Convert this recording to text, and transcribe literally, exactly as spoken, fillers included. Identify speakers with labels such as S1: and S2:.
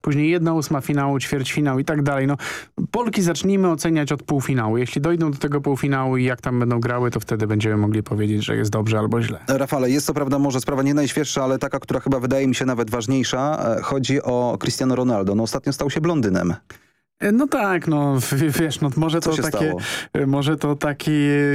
S1: później jedna ósma finału, ćwierćfinał i tak dalej. No, Polki zacznijmy oceniać od półfinału. Jeśli dojdą do tego półfinału i jak tam będą grały, to wtedy będziemy mogli powiedzieć, że jest dobrze albo źle.
S2: Rafale, jest to prawda może sprawa nie najświeższa, ale taka, która chyba wydaje mi się nawet ważniejsza. Chodzi o Cristiano Ronaldo. No ostatnio stał się blondynem.
S1: No tak, no w- wiesz, no może
S2: Co
S1: to
S2: się
S1: takie,
S2: stało?
S1: może to taki